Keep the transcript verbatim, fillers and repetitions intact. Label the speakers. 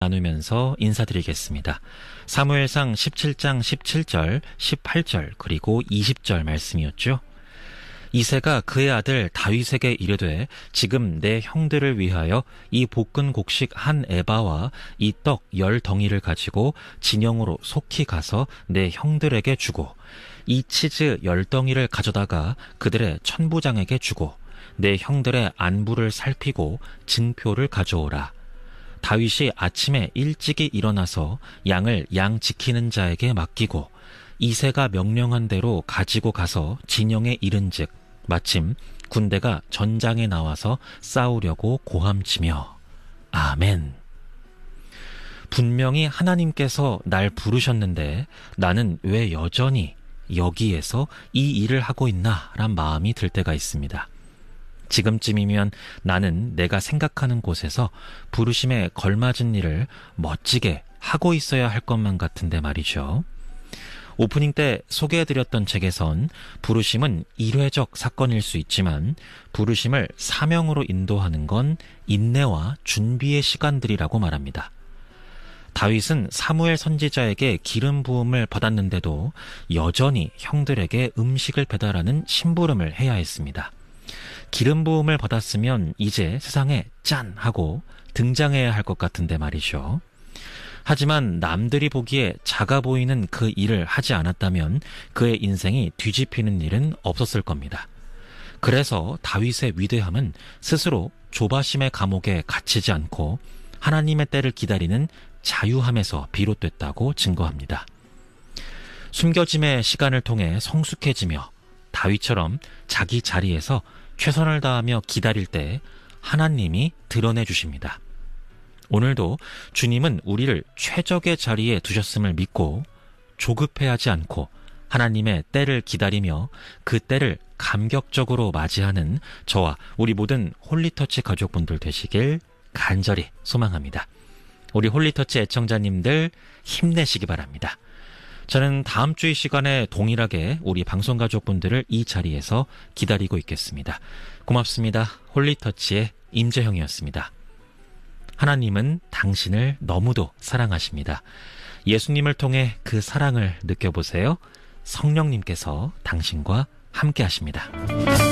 Speaker 1: 나누면서 인사드리겠습니다. 사무엘상 십칠 장 십칠 절, 십팔 절 그리고 이십 절 말씀이었죠. 이새가 그의 아들 다윗에게 이르되 지금 내 형들을 위하여 이 볶은 곡식 한 에바와 이 떡 열 덩이를 가지고 진영으로 속히 가서 내 형들에게 주고 이 치즈 열 덩이를 가져다가 그들의 천부장에게 주고 내 형들의 안부를 살피고 증표를 가져오라. 다윗이 아침에 일찍이 일어나서 양을 양 지키는 자에게 맡기고 이새가 명령한 대로 가지고 가서 진영에 이른즉 마침 군대가 전장에 나와서 싸우려고 고함치며 아멘. 분명히 하나님께서 날 부르셨는데 나는 왜 여전히 여기에서 이 일을 하고 있나 란 마음이 들 때가 있습니다. 지금쯤이면 나는 내가 생각하는 곳에서 부르심에 걸맞은 일을 멋지게 하고 있어야 할 것만 같은데 말이죠. 오프닝 때 소개해드렸던 책에선 부르심은 일회적 사건일 수 있지만 부르심을 사명으로 인도하는 건 인내와 준비의 시간들이라고 말합니다. 다윗은 사무엘 선지자에게 기름 부음을 받았는데도 여전히 형들에게 음식을 배달하는 심부름을 해야 했습니다. 기름 부음을 받았으면 이제 세상에 짠 하고 등장해야 할 것 같은데 말이죠. 하지만 남들이 보기에 작아 보이는 그 일을 하지 않았다면 그의 인생이 뒤집히는 일은 없었을 겁니다. 그래서 다윗의 위대함은 스스로 조바심의 감옥에 갇히지 않고 하나님의 때를 기다리는 자유함에서 비롯됐다고 증거합니다. 숨겨짐의 시간을 통해 성숙해지며 다윗처럼 자기 자리에서 최선을 다하며 기다릴 때 하나님이 드러내 주십니다. 오늘도 주님은 우리를 최적의 자리에 두셨음을 믿고 조급해하지 않고 하나님의 때를 기다리며 그 때를 감격적으로 맞이하는 저와 우리 모든 홀리터치 가족분들 되시길 간절히 소망합니다. 우리 홀리터치 애청자님들 힘내시기 바랍니다. 저는 다음 주 이 시간에 동일하게 우리 방송가족분들을 이 자리에서 기다리고 있겠습니다. 고맙습니다. 홀리터치의 임재형이었습니다. 하나님은 당신을 너무도 사랑하십니다. 예수님을 통해 그 사랑을 느껴보세요. 성령님께서 당신과 함께 하십니다.